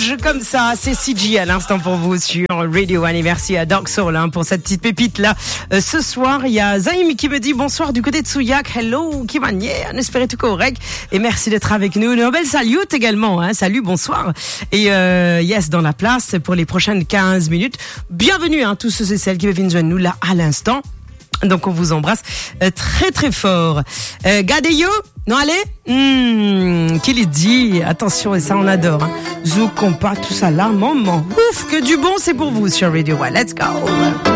bouge comme ça. C'est CG à l'instant pour vous sur Radio One. Et merci à Dark Soul pour cette petite pépite là. Ce soir, il y a Zaim qui me dit bonsoir du côté de Souillac. Hello, qui va nier, on espérait tout correct. Et merci d'être avec nous. Une belle salut également. Salut, bonsoir. Et yes, dans la place pour les prochaines 15 minutes. Bienvenue tous ceux et celles qui viennent joindre nous là à l'instant. Donc on vous embrasse très très fort. Gadeyo, non allez, qu'il est dit, attention et ça on adore. Zou compas tout ça là, maman. Ouf, que du bon c'est pour vous sur Radio One. Let's go.